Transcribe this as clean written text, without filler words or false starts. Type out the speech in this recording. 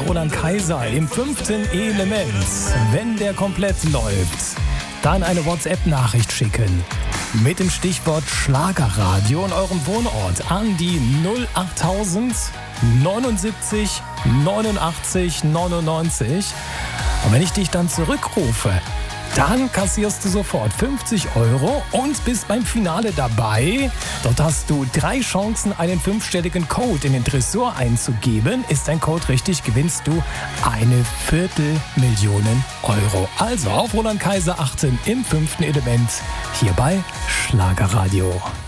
Roland Kaiser im 5. Element. Wenn der komplett läuft, dann eine WhatsApp-Nachricht schicken mit dem Stichwort Schlagerradio und eurem Wohnort an die 08000 79 89 99. Und wenn ich dich dann zurückrufe, dann kassierst du sofort 50 € und bist beim Finale dabei. Dort hast du 3 Chancen, einen 5-stelligen Code in den Tresor einzugeben. Ist dein Code richtig, gewinnst du 250.000 €. Also auf Roland Kaiser achten im 5. Element hier bei Schlagerradio.